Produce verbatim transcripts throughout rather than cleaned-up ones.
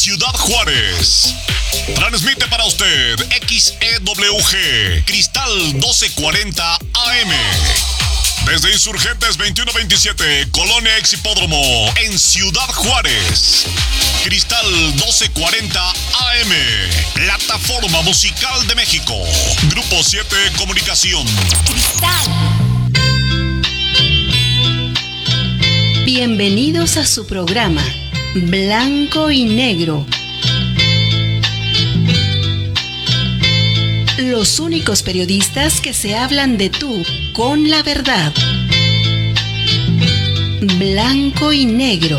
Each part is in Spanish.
Ciudad Juárez. Transmite para usted X E W G, Cristal doce cuarenta A M. Desde Insurgentes veintiuno veintisiete, Colonia Ex Hipódromo, en Ciudad Juárez. Cristal doce cuarenta A M, Plataforma Musical de México. Grupo siete Comunicación. Cristal. Bienvenidos a su programa Blanco y Negro. Los únicos periodistas que se hablan de tú con la verdad. Blanco y Negro.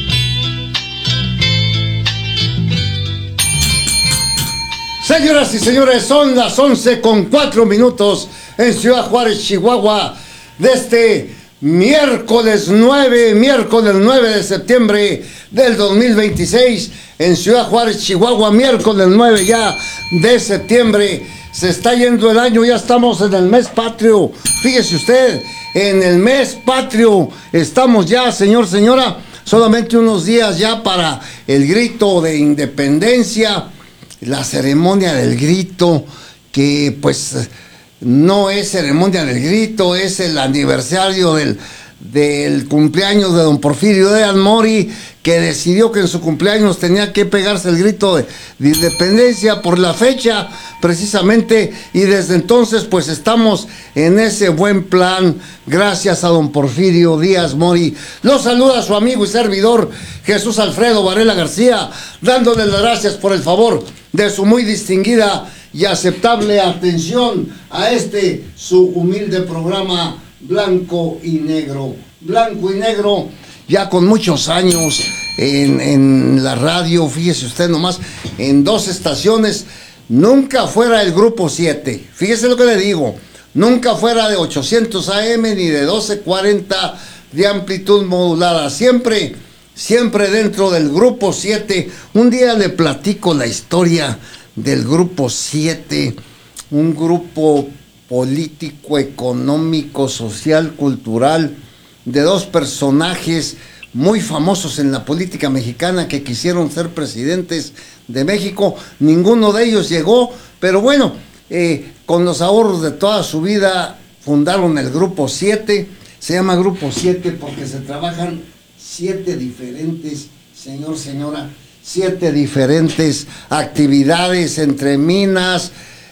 Señoras y señores, son las once con cuatro minutos en Ciudad Juárez, Chihuahua, de este miércoles nueve, miércoles nueve de septiembre del dos mil veintiséis, en Ciudad Juárez, Chihuahua, miércoles nueve ya de septiembre. Se está yendo el año, ya estamos en el mes patrio. Fíjese usted, en el mes patrio estamos ya, señor, señora, solamente unos días ya para el grito de independencia, la ceremonia del grito, que pues no es ceremonia del grito, es el aniversario del, del cumpleaños de don Porfirio Díaz Mori, que decidió que en su cumpleaños tenía que pegarse el grito de, de independencia por la fecha, precisamente, y desde entonces pues estamos en ese buen plan, gracias a don Porfirio Díaz Mori. Lo saluda su amigo y servidor Jesús Alfredo Varela García, dándole las gracias por el favor de su muy distinguida y aceptable atención a este su humilde programa Blanco y Negro. Blanco y Negro, ya con muchos años en, en la radio, fíjese usted nomás, en dos estaciones, nunca fuera el grupo siete, fíjese lo que le digo, nunca fuera de ochocientos A M ni de doce cuarenta de amplitud modulada, siempre, siempre dentro del grupo siete. Un día le platico la historia del grupo siete, un grupo político, económico, social, cultural, de dos personajes muy famosos en la política mexicana que quisieron ser presidentes de México. Ninguno de ellos llegó, pero bueno, eh, con los ahorros de toda su vida fundaron el grupo siete. Se llama grupo siete porque se trabajan siete diferentes, señor, señora, siete diferentes actividades entre minas,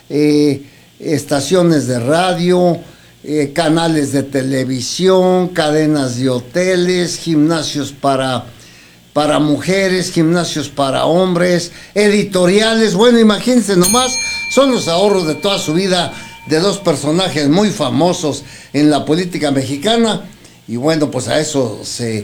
eh, estaciones de radio, eh, canales de televisión, cadenas de hoteles, gimnasios para, para mujeres, gimnasios para hombres, editoriales. Bueno, imagínense nomás, son los ahorros de toda su vida de dos personajes muy famosos en la política mexicana. Y bueno, pues a eso se,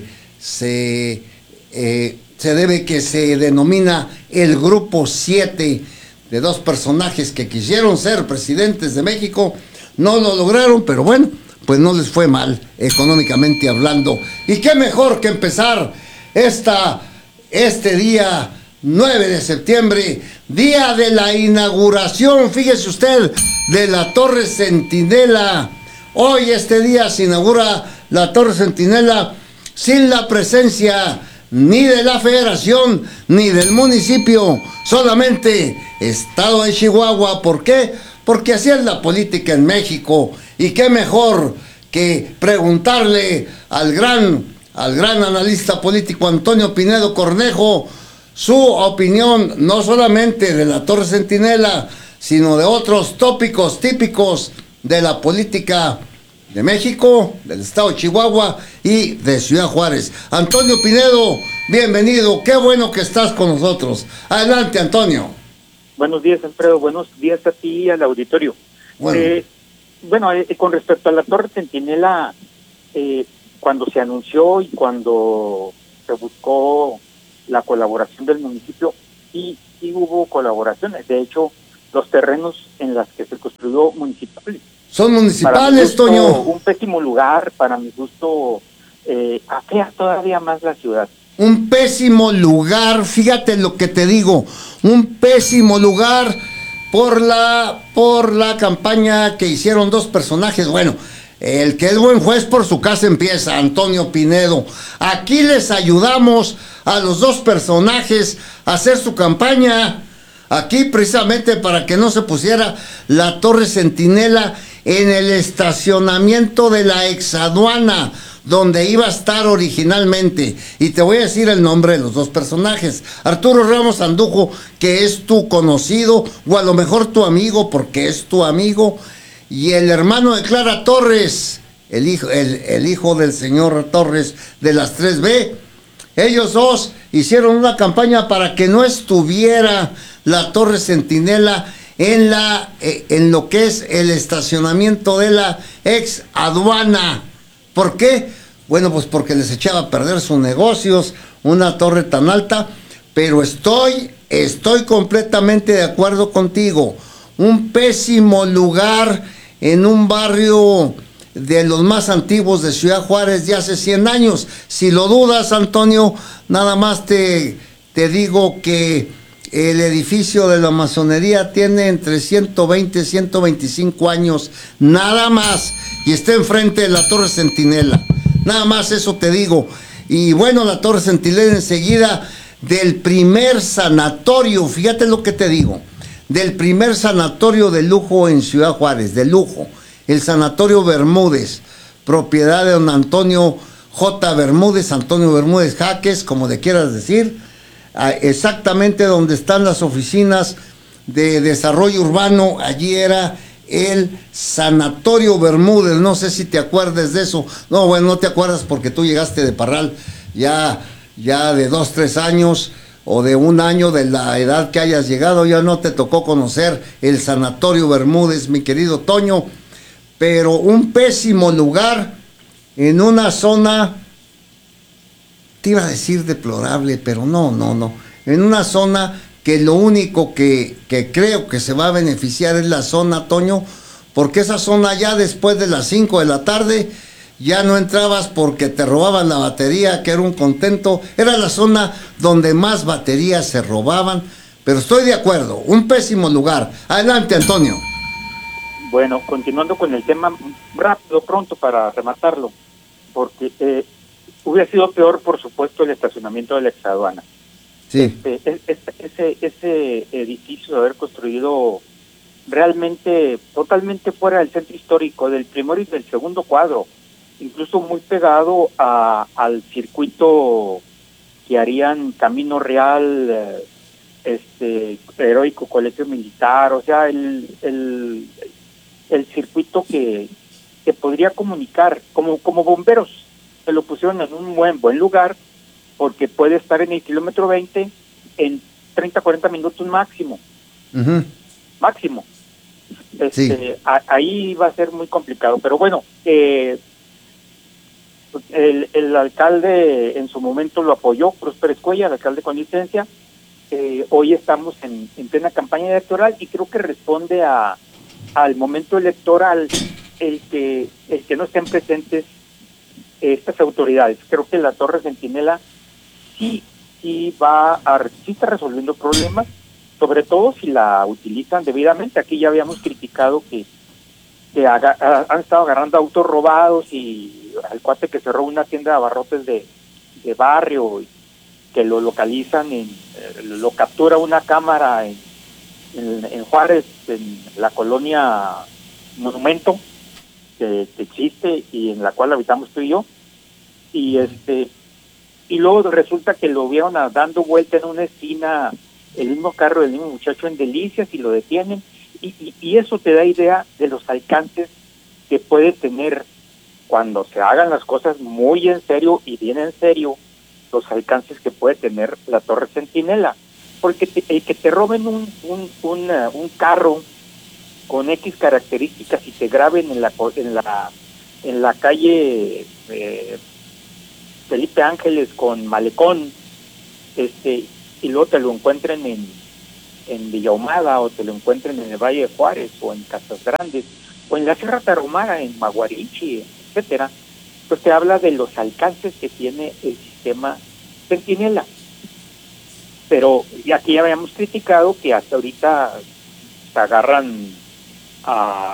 se, eh, se debe que se denomina el grupo siete, de dos personajes que quisieron ser presidentes de México. No lo lograron, pero bueno, pues no les fue mal económicamente hablando. Y qué mejor que empezar esta, este día nueve de septiembre, día de la inauguración, fíjese usted, de la Torre Centinela. Hoy este día se inaugura la Torre Centinela sin la presencia ni de la Federación ni del municipio, solamente Estado de Chihuahua. ¿Por qué? Porque así es la política en México, y qué mejor que preguntarle al gran, al gran analista político Antonio Pinedo Cornejo su opinión, no solamente de la Torre Centinela, sino de otros tópicos típicos de la política de México, del estado de Chihuahua y de Ciudad Juárez. Antonio Pinedo, bienvenido, qué bueno que estás con nosotros. Adelante, Antonio. Buenos días, Alfredo, buenos días a ti y al auditorio. Bueno, eh, bueno eh, con respecto a la Torre Centinela, eh, cuando se anunció y cuando se buscó la colaboración del municipio, sí, sí hubo colaboraciones. De hecho, los terrenos en los que se construyó municipales. Son municipales, gusto, Toño. Un pésimo lugar, para mi gusto, eh, afea todavía más la ciudad. Un pésimo lugar, fíjate lo que te digo, un pésimo lugar por la, por la campaña que hicieron dos personajes. Bueno, El que es buen juez por su casa empieza, Antonio Pinedo. Aquí les ayudamos a los dos personajes a hacer su campaña. Aquí precisamente para que no se pusiera la Torre Centinela en el estacionamiento de la exaduana, donde iba a estar originalmente. Y te voy a decir el nombre de los dos personajes. Arturo Ramos Andujo, que es tu conocido, o a lo mejor tu amigo, porque es tu amigo, y el hermano de Clara Torres, el hijo, el, el hijo del señor Torres de las tres B. Ellos dos hicieron una campaña para que no estuviera la Torre Centinela en, la, eh, en lo que es el estacionamiento de la ex aduana. ¿Por qué? Bueno, pues porque les echaba a perder sus negocios, una torre tan alta, pero estoy, estoy completamente de acuerdo contigo. Un pésimo lugar en un barrio de los más antiguos de Ciudad Juárez de hace cien años. Si lo dudas, Antonio, nada más te, te digo que el edificio de la masonería tiene entre ciento veinte y ciento veinticinco años, nada más, y está enfrente de la Torre Centinela. Nada más eso te digo. Y bueno, la Torre Centinela enseguida del primer sanatorio, fíjate lo que te digo, del primer sanatorio de lujo en Ciudad Juárez, de lujo, el Sanatorio Bermúdez, propiedad de don Antonio J. Bermúdez, Antonio Bermúdez Jaques, como le quieras decir, exactamente donde están las oficinas de desarrollo urbano. Allí era el Sanatorio Bermúdez, no sé si te acuerdas de eso. No, bueno, no te acuerdas porque tú llegaste de Parral ya, ya de dos, tres años, o de un año de la edad que hayas llegado, ya no te tocó conocer el Sanatorio Bermúdez, mi querido Toño, pero un pésimo lugar en una zona, te iba a decir deplorable, pero no, no, no, en una zona que lo único que, que creo que se va a beneficiar es la zona, Toño, porque esa zona ya después de las cinco de la tarde ya no entrabas porque te robaban la batería, que era un contento. Era la zona donde más baterías se robaban, pero estoy de acuerdo, un pésimo lugar. Adelante, Antonio. Bueno, continuando con el tema, rápido, pronto para rematarlo, porque eh, hubiera sido peor, por supuesto, el estacionamiento de la exaduana. Sí. Este, ese, ese, ese edificio de haber construido realmente totalmente fuera del centro histórico, del primero y del segundo cuadro, incluso muy pegado a, al circuito que harían Camino Real, eh, este Heroico Colegio Militar, o sea, el, el, el circuito que, que podría comunicar, como, como bomberos, se lo pusieron en un buen, buen lugar, porque puede estar en el kilómetro veinte en treinta, cuarenta minutos máximo. Uh-huh. Máximo. Este, sí. a, ahí va a ser muy complicado, pero bueno, eh, El, el alcalde en su momento lo apoyó, Próspero Escuella, el alcalde con licencia. Eh, hoy estamos en, en plena campaña electoral y creo que responde a al momento electoral el que el que no estén presentes estas autoridades. Creo que la Torre Centinela sí sí va a sí está resolviendo problemas, sobre todo si la utilizan debidamente. Aquí ya habíamos criticado que que haga, han estado agarrando autos robados y al cuate que cerró una tienda de abarrotes de, de barrio, y que lo localizan, en, eh, lo captura una cámara en, en, en Juárez, en la colonia Monumento, que, que existe y en la cual habitamos tú y yo, y este y luego resulta que lo vieron a, dando vuelta en una esquina, el mismo carro del mismo muchacho en Delicias, y lo detienen. Y, y, y eso te da idea de los alcances que puede tener cuando se hagan las cosas muy en serio y bien en serio, los alcances que puede tener la Torre Centinela. Porque te, el que te roben un, un, un, uh, un carro con X características y te graben en la en la en la calle eh, Felipe Ángeles con Malecón, este y luego te lo encuentren en en Villa Ahumada, o te lo encuentren en el Valle de Juárez, o en Casas Grandes, o en la Sierra Tarahumara, en Maguarichi, etcétera, pues te habla de los alcances que tiene el sistema Centinela. Pero y aquí ya habíamos criticado que hasta ahorita se agarran a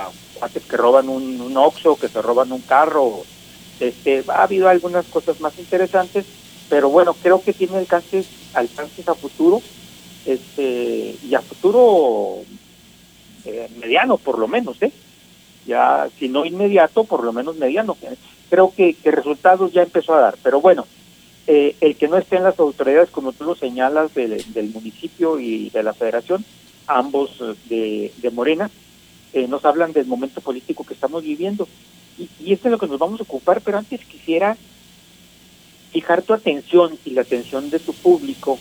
cuates que roban un, un Oxxo, que se roban un carro. Este, ha habido algunas cosas más interesantes, pero bueno, creo que tiene alcances, alcances a futuro, este, y a futuro eh, mediano por lo menos, ¿eh? Ya, si no inmediato, por lo menos mediano. Creo que, que resultados ya empezó a dar, pero bueno, eh, el que no esté en las autoridades, como tú lo señalas, del, del municipio y de la federación, ambos de, de Morena, eh, nos hablan del momento político que estamos viviendo. Y, y esto es lo que nos vamos a ocupar, pero antes quisiera fijar tu atención y la atención de tu público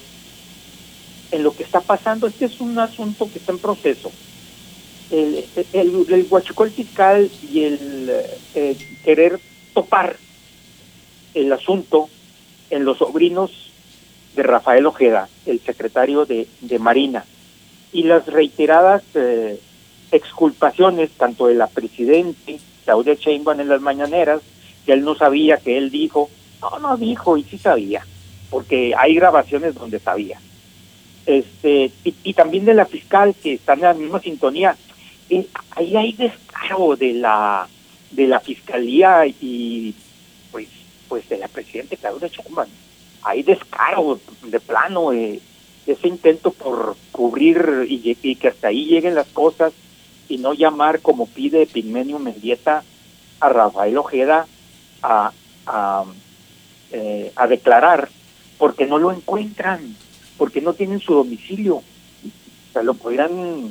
en lo que está pasando. Este es un asunto que está en proceso. El, el, el huachicol fiscal y el eh, querer topar el asunto en los sobrinos de Rafael Ojeda, el secretario de, de Marina, y las reiteradas eh, exculpaciones tanto de la presidente Claudia Sheinbaum en las mañaneras, que él no sabía, que él dijo, no, no dijo, y sí sabía, porque hay grabaciones donde sabía. Este y, y también de la fiscal, que está en la misma sintonía. Eh, ahí hay descaro de la de la fiscalía y pues pues de la presidenta Claudia Sheinbaum. Hay descaro de plano, eh, ese intento por cubrir y, y que hasta ahí lleguen las cosas y no llamar, como pide Epigmenio Mendieta, a Rafael Ojeda a a, eh, a declarar, porque no lo encuentran, porque no tienen su domicilio. O sea, lo podrían,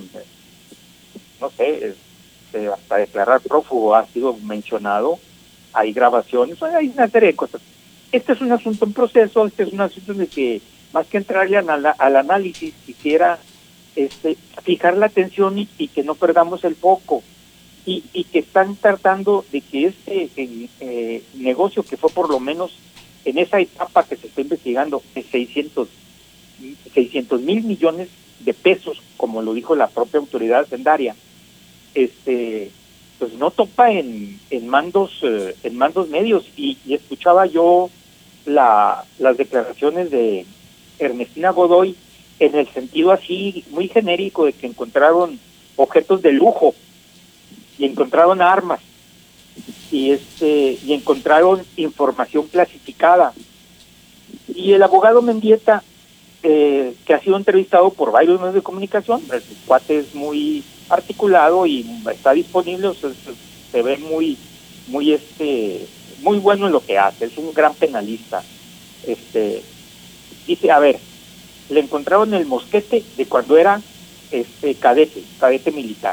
no sé, eh, hasta declarar prófugo, ha sido mencionado, hay grabaciones, hay una serie de cosas. Este es un asunto en proceso, este es un asunto en el que, más que entrarle al, al análisis, quisiera este, fijar la atención y, y que no perdamos el foco, y, y que están tratando de que este eh, eh, negocio, que fue por lo menos en esa etapa que se está investigando, de seiscientos mil millones de pesos, como lo dijo la propia autoridad hacendaria, este pues no topa en en mandos eh, en mandos medios. Y, y escuchaba yo la las declaraciones de Ernestina Godoy en el sentido así muy genérico de que encontraron objetos de lujo y encontraron armas y este y encontraron información clasificada. Y el abogado Mendieta, Eh, que ha sido entrevistado por varios medios de comunicación, el cuate es muy articulado y está disponible, o sea, se, se ve muy muy este muy bueno en lo que hace, es un gran penalista. Este dice, a ver, le encontraron el mosquete de cuando era este cadete, cadete militar.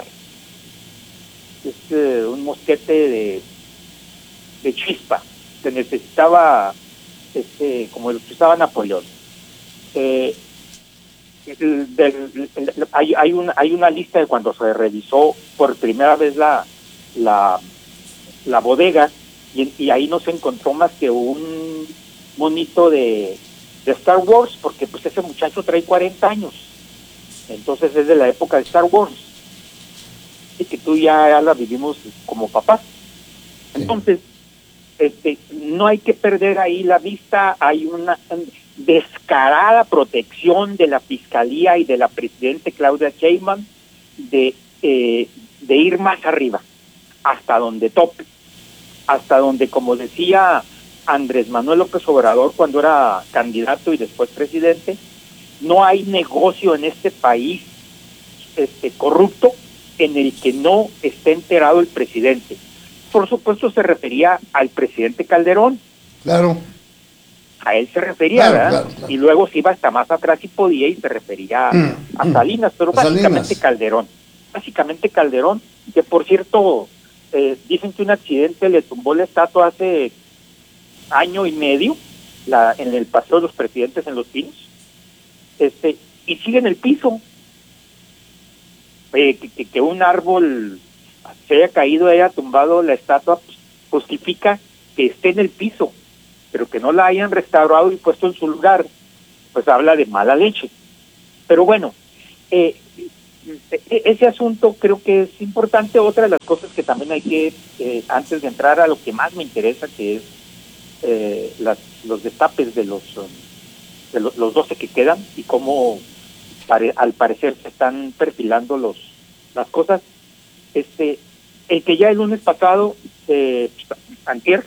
Es eh, un mosquete de de chispa, que necesitaba este como el que usaba Napoleón. Eh, del, del, hay hay una hay una lista de cuando se revisó por primera vez la la la bodega y, y ahí no se encontró más que un monito de, de Star Wars, porque pues ese muchacho trae cuarenta años, entonces es de la época de Star Wars y que tú ya, ya la vivimos como papás. Entonces este no hay que perder ahí la vista. Hay una descarada protección de la Fiscalía y de la Presidenta Claudia Sheinbaum de, eh, de ir más arriba, hasta donde tope, hasta donde, como decía Andrés Manuel López Obrador cuando era candidato y después presidente, no hay negocio en este país este corrupto en el que no esté enterado el presidente. Por supuesto se refería al presidente Calderón. Claro. A él se refería, claro, ¿verdad? Claro, claro. Y luego se iba hasta más atrás si podía y se refería mm, a Salinas, pero básicamente Salinas. Calderón. Básicamente Calderón, que por cierto, eh, dicen que un accidente le tumbó la estatua hace año y medio, la en el Paseo de los Presidentes en Los Pinos, este y sigue en el piso. Eh, que, que, que un árbol se haya caído, haya tumbado la estatua, pues, justifica que esté en el piso, pero que no la hayan restaurado y puesto en su lugar, pues habla de mala leche. Pero bueno, eh, ese asunto creo que es importante. Otra de las cosas que también hay que, eh, antes de entrar a lo que más me interesa, que es eh, las, los destapes de los de los, los doce que quedan y cómo pare, al parecer se están perfilando los las cosas. Este el que ya el lunes pasado, eh, antier,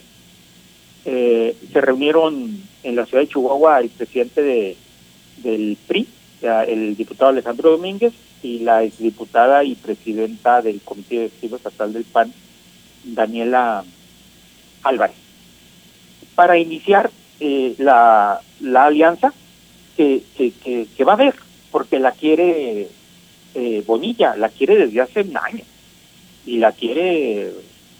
eh, se reunieron en la ciudad de Chihuahua el presidente de del P R I, el diputado Alejandro Domínguez, y la exdiputada y presidenta del Comité Directivo Estatal del P A N, Daniela Álvarez, para iniciar eh, la, la alianza que, que, que, que va a haber, porque la quiere eh, Bonilla, la quiere desde hace un año, y la quiere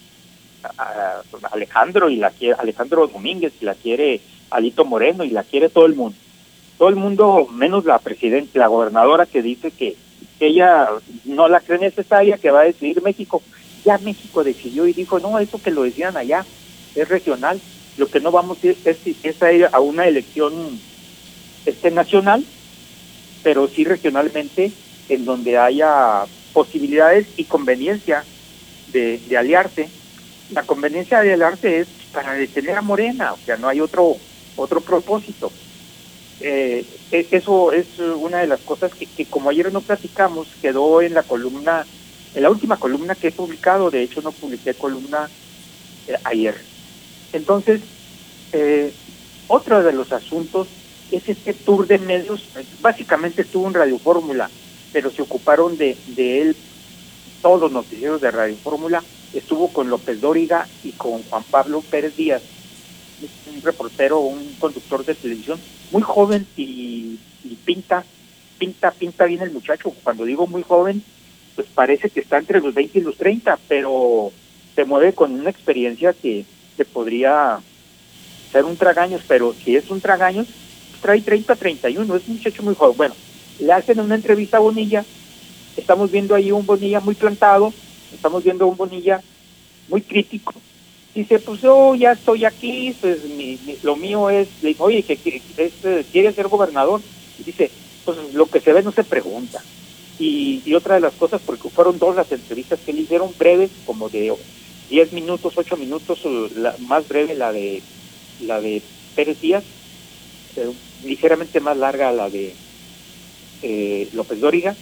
a, a Alejandro, y la quiere Alejandro Domínguez, y la quiere Alito Moreno, y la quiere todo el mundo. Todo el mundo, menos la presidenta, la gobernadora, que dice que, que ella no la cree necesaria, que va a decidir México. Ya México decidió y dijo, no, eso que lo decían allá es regional. Lo que no vamos a ir es, es a ir a una elección este nacional, pero sí regionalmente, en donde haya posibilidades y conveniencia de, de aliarse. La conveniencia de aliarse es para detener a Morena, o sea, no hay otro otro propósito. Eh, eso es una de las cosas que, que como ayer no platicamos, quedó en la columna, en la última columna que he publicado. De hecho no publiqué columna eh, ayer. Entonces, eh, otro de los asuntos es este tour de medios. Básicamente estuvo en Radio Fórmula, pero se ocuparon de, de él todos los noticieros de Radio Fórmula. Estuvo con López Dóriga y con Juan Pablo Pérez Díaz, un reportero, un conductor de televisión, muy joven y, y pinta, pinta, pinta bien el muchacho. Cuando digo muy joven, pues parece que está entre los veinte y los treinta, pero se mueve con una experiencia que, que podría ser un tragaños, pero si es un tragaños, pues trae treinta, treinta y uno, es un muchacho muy joven. Bueno, le hacen una entrevista a Bonilla, estamos viendo ahí un Bonilla muy plantado, estamos viendo un Bonilla muy crítico. Dice, pues yo ya estoy aquí, pues mi, mi, lo mío es, le digo, oye, que, que es, quiere ser gobernador. Y dice, pues lo que se ve no se pregunta. Y, y otra de las cosas, porque fueron dos las entrevistas que le hicieron, breves, como de diez minutos, ocho minutos, la más breve la de la de Pérez Díaz, eh, ligeramente más larga la de eh, López Dóriga,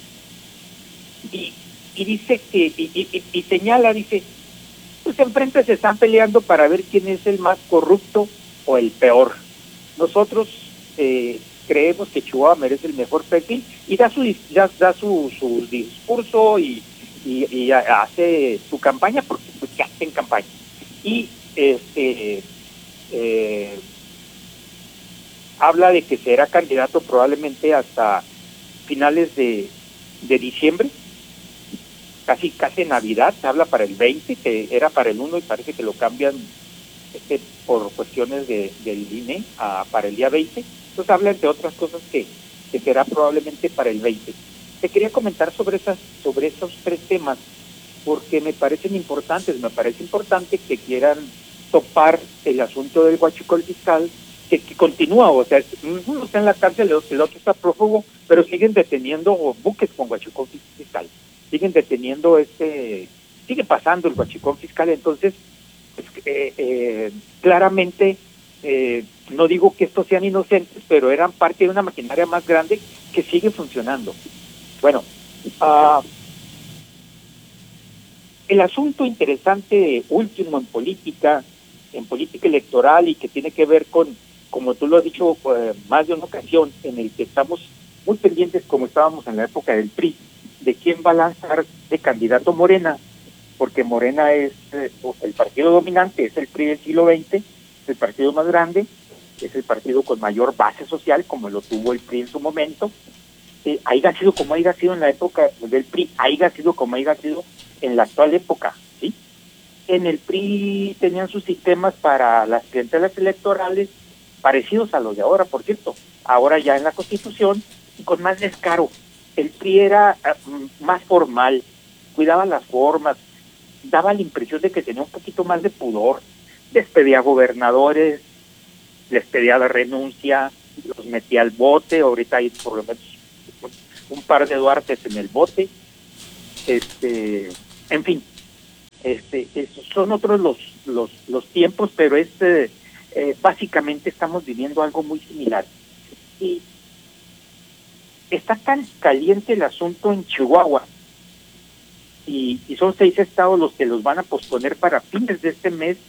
y, y dice que, y, y, y señala, dice, pues enfrente se están peleando para ver quién es el más corrupto o el peor. Nosotros eh, creemos que Chihuahua merece el mejor perfil, y da su ya da su, su discurso y, y, y hace su campaña, porque pues ya está en campaña. Y este eh, habla de que será candidato probablemente hasta finales de, de diciembre, casi casi Navidad. Se habla para el veinte, que era para el uno y parece que lo cambian este, por cuestiones de, del I N E a, para el día veinte. Entonces habla, entre otras cosas, que, que será probablemente para el veinte. Te quería comentar sobre esas sobre esos tres temas, porque me parecen importantes. Me parece importante que quieran topar el asunto del huachicol fiscal, que, que continúa, o sea, uno está en la cárcel, el otro está prófugo, pero siguen deteniendo buques con huachicol fiscal. siguen deteniendo este, sigue pasando el huachicol fiscal. Entonces, pues, eh, eh, claramente, eh, no digo que estos sean inocentes, pero eran parte de una maquinaria más grande que sigue funcionando. Bueno, uh, el asunto interesante último en política, en política electoral, y que tiene que ver con, como tú lo has dicho eh, más de una ocasión, en el que estamos muy pendientes, como estábamos en la época del P R I, de quién va a lanzar de candidato Morena, porque Morena es eh, el partido dominante, es el P R I del siglo veinte, es el partido más grande, es el partido con mayor base social, como lo tuvo el P R I en su momento. Eh, haya sido como haya sido en la época del P R I, haya sido como haya sido en la actual época, ¿sí? En el P R I tenían sus sistemas para las clientelas electorales parecidos a los de ahora, por cierto, ahora ya en la Constitución, y con más descaro. El P R I era uh, más formal, cuidaba las formas, daba la impresión de que tenía un poquito más de pudor, despedía gobernadores, les pedía la renuncia, los metía al bote. Ahorita hay por lo menos un par de Duartes en el bote, este, en fin, este, esos son otros los los los tiempos, pero este eh, básicamente estamos viviendo algo muy similar. Y está tan caliente el asunto en Chihuahua, y, y son seis estados los que los van a posponer para fines de este mes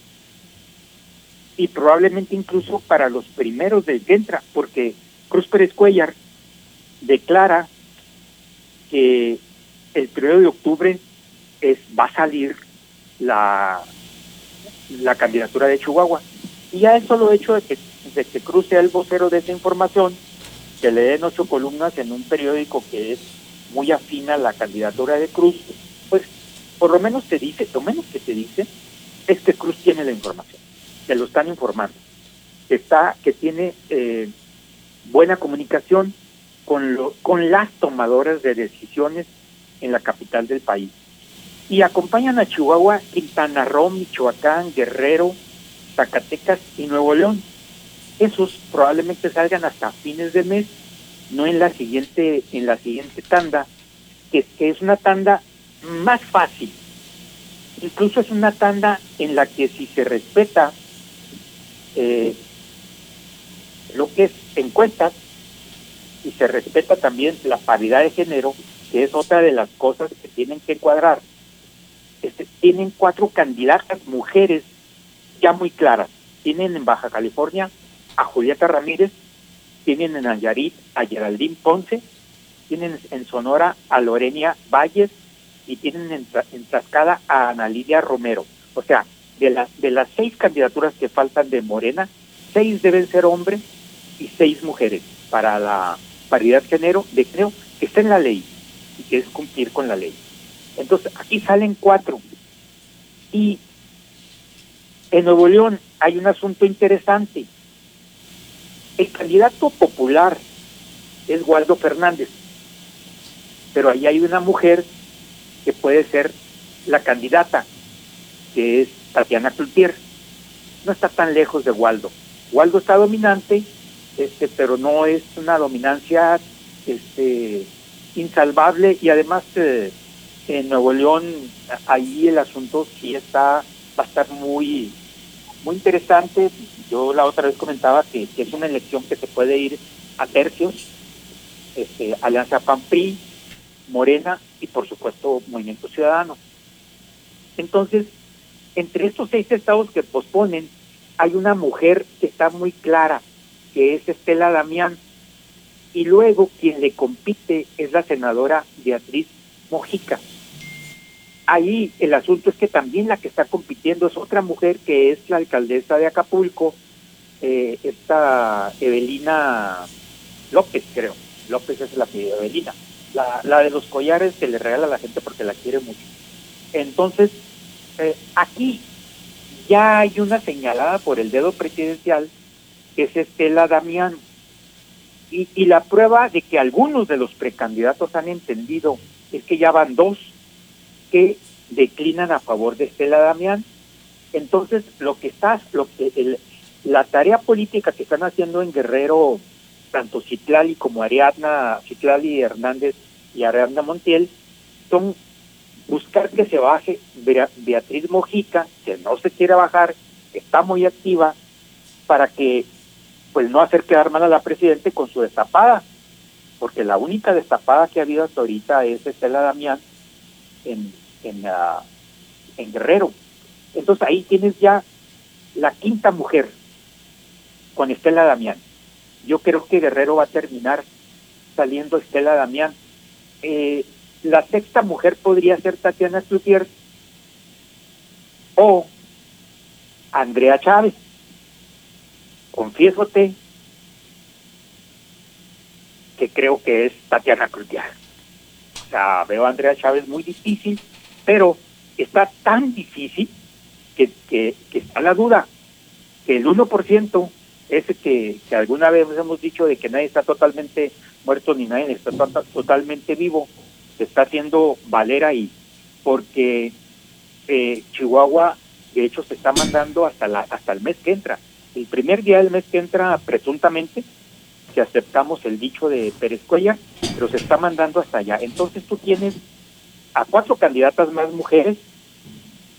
y probablemente incluso para los primeros del que entra, porque Cruz Pérez Cuéllar declara que el primero de octubre es va a salir la la candidatura de Chihuahua, y ya el solo hecho de que, de que Cruz sea el vocero de esa información, que le den ocho columnas en un periódico que es muy afín a la candidatura de Cruz, pues por lo menos te dice, lo menos que te dice es que Cruz tiene la información, que lo están informando, que está, que tiene eh, buena comunicación con lo, con las tomadoras de decisiones en la capital del país. Y acompañan a Chihuahua, Quintana Roo, Michoacán, Guerrero, Zacatecas y Nuevo León. Esos probablemente salgan hasta fines de mes, no en la siguiente, en la siguiente tanda, que, que es una tanda más fácil. Incluso es una tanda en la que si se respeta eh, lo que es encuestas y se respeta también la paridad de género, que es otra de las cosas que tienen que cuadrar. Este, tienen cuatro candidatas mujeres ya muy claras. Tienen en Baja California a Julieta Ramírez, tienen en Nayarit a Geraldine Ponce, tienen en Sonora a Lorenia Valles y tienen en, en Tlaxcala a Ana Lidia Romero. O sea, de las de las seis candidaturas que faltan de Morena, seis deben ser hombres y seis mujeres para la paridad de género, de creo que está en la ley y que es cumplir con la ley. Entonces, aquí salen cuatro. Y en Nuevo León hay un asunto interesante. El candidato popular es Waldo Fernández, pero ahí hay una mujer que puede ser la candidata, que es Tatiana Cloutier. No está tan lejos de Waldo. Waldo está dominante, este, pero no es una dominancia este, insalvable, y además eh, en Nuevo León ahí el asunto sí está, va a estar muy, muy interesante. Yo la otra vez comentaba que, que es una elección que se puede ir a tercios, este, Alianza P A N P R I, Morena y por supuesto Movimiento Ciudadano. Entonces, entre estos seis estados que posponen, hay una mujer que está muy clara, que es Estela Damián, y luego quien le compite es la senadora Beatriz Mojica. Ahí el asunto es que también la que está compitiendo es otra mujer, que es la alcaldesa de Acapulco, eh, esta Evelina López, creo. López es la apellido, Evelina. La, la de los collares que le regala a la gente porque la quiere mucho. Entonces, eh, aquí ya hay una señalada por el dedo presidencial, que es Estela Damián. Y, y la prueba de que algunos de los precandidatos han entendido es que ya van dos que declinan a favor de Estela Damián. Entonces, lo que está, lo que el, la tarea política que están haciendo en Guerrero, tanto Citlali como Ariadna, Citlali Hernández y Ariadna Montiel, son buscar que se baje Beatriz Mojica, que no se quiere bajar, que está muy activa, para que pues no hacer quedar mal a la presidente con su destapada, porque la única destapada que ha habido hasta ahorita es Estela Damián en, en, uh, en Guerrero. Entonces ahí tienes ya la quinta mujer con Estela Damián. Yo creo que Guerrero va a terminar saliendo Estela Damián. Eh, la sexta mujer podría ser Tatiana Cloutier o Andrea Chávez. Confiésote que creo que es Tatiana Cloutier. O sea, veo a Andrea Chávez muy difícil, pero está tan difícil que, que, que está la duda, que el uno por ciento, ese que, que alguna vez hemos dicho de que nadie está totalmente muerto ni nadie está to- totalmente vivo, se está haciendo valer ahí, porque eh, Chihuahua, de hecho, se está mandando hasta la hasta el mes que entra. El primer día del mes que entra, presuntamente, si aceptamos el dicho de Pérez Cuéllar, pero se está mandando hasta allá. Entonces tú tienes a cuatro candidatas más mujeres